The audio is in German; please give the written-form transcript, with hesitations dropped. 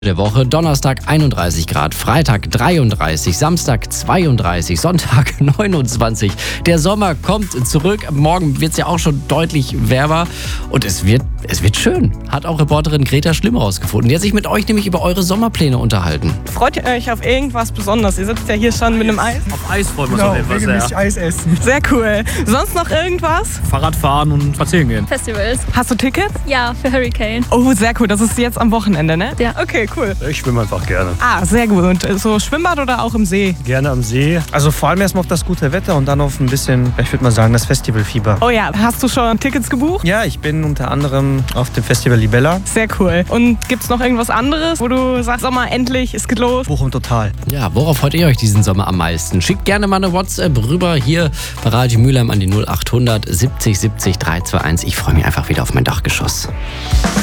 Der Woche. Donnerstag 31 Grad, Freitag 33, Samstag 32, Sonntag 29. Der Sommer kommt zurück. Morgen wird es ja auch schon deutlich wärmer und es wird schön. Hat auch Reporterin Greta Schlimm rausgefunden. Die hat sich mit euch nämlich über eure Sommerpläne unterhalten. Freut ihr euch auf irgendwas Besonderes? Ihr sitzt ja hier schon mit einem Eis. Auf Eis freuen wir uns auf jeden Fall regelmäßig Eis essen. Sehr cool. Sonst noch irgendwas? Fahrrad fahren und spazieren gehen. Festivals. Hast du Tickets? Ja, für Hurricane. Oh, sehr cool. Das ist jetzt am Wochenende, ne? Ja. Okay, cool. Ich schwimme einfach gerne. Ah, sehr gut. Und so Schwimmbad oder auch im See? Gerne am See. Also vor allem erstmal auf das gute Wetter und dann auf ein bisschen, ich würde mal sagen, das Festivalfieber. Oh ja, hast du schon Tickets gebucht? Ja, ich bin unter anderem auf dem Festival Libella. Sehr cool. Und gibt's noch irgendwas anderes, wo du sagst, Sommer, endlich, es geht los? Bochum total. Ja, worauf freut ihr euch diesen Sommer am meisten? Schickt gerne mal eine WhatsApp rüber hier bei Radio Mülheim an die 0800 70 70 321. Ich freue mich einfach wieder auf mein Dachgeschoss.